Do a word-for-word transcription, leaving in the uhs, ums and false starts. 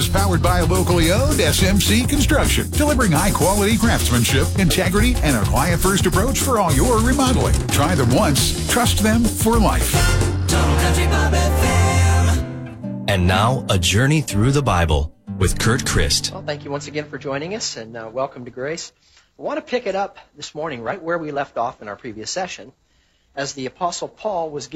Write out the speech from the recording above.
is powered by locally owned S M C Construction, delivering high-quality craftsmanship, integrity, and a client-first approach for all your remodeling. Try them once, trust them for life. Total Country Bob F M. And now, a journey through the Bible with Kurt Christ. Well, thank you once again for joining us, and uh, welcome to Grace. I want to pick it up this morning right where we left off in our previous session, as the Apostle Paul was